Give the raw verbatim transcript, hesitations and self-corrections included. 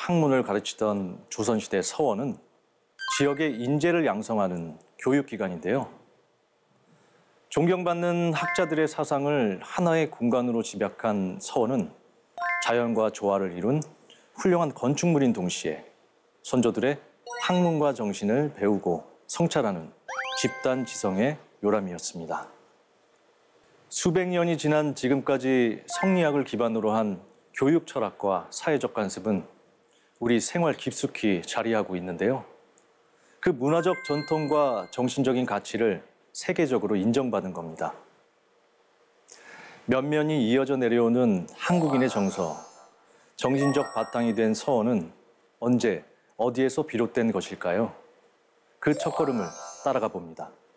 학문을 가르치던 조선시대 서원은 지역의 인재를 양성하는 교육기관인데요. 존경받는 학자들의 사상을 하나의 공간으로 집약한 서원은 자연과 조화를 이룬 훌륭한 건축물인 동시에 선조들의 학문과 정신을 배우고 성찰하는 집단 지성의 요람이었습니다. 수백 년이 지난 지금까지 성리학을 기반으로 한 교육 철학과 사회적 관습은 우리 생활 깊숙이 자리하고 있는데요. 그 문화적 전통과 정신적인 가치를 세계적으로 인정받은 겁니다. 면면이 이어져 내려오는 한국인의 정서, 정신적 바탕이 된 서원은 언제, 어디에서 비롯된 것일까요? 그 첫걸음을 따라가 봅니다.